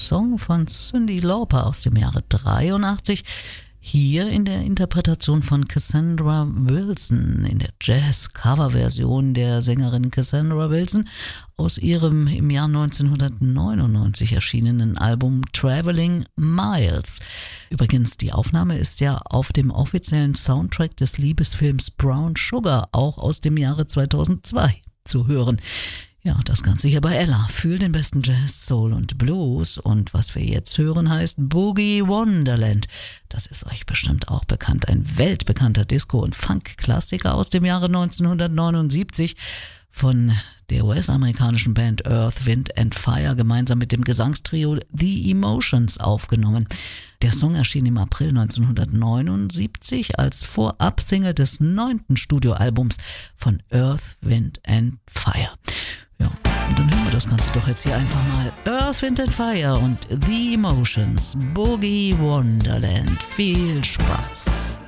Song von Cyndi Lauper aus dem Jahre 83. Hier in der Interpretation von Cassandra Wilson, in der Jazz-Cover-Version der Sängerin Cassandra Wilson aus ihrem im Jahr 1999 erschienenen Album Traveling Miles. Übrigens, die Aufnahme ist ja auf dem offiziellen Soundtrack des Liebesfilms Brown Sugar, auch aus dem Jahre 2002, zu hören. Ja, das Ganze hier bei Ella. Fühl den besten Jazz, Soul und Blues. Und was wir jetzt hören, heißt Boogie Wonderland. Das ist euch bestimmt auch bekannt. Ein weltbekannter Disco- und Funk-Klassiker aus dem Jahre 1979 von der US-amerikanischen Band Earth, Wind and Fire gemeinsam mit dem Gesangstrio The Emotions aufgenommen. Der Song erschien im April 1979 als Vorab-Single des 9. Studioalbums von Earth, Wind and Fire. Ja, und dann hören wir das Ganze doch jetzt hier einfach mal. Earth, Wind and Fire und The Emotions, Boogie Wonderland. Viel Spaß!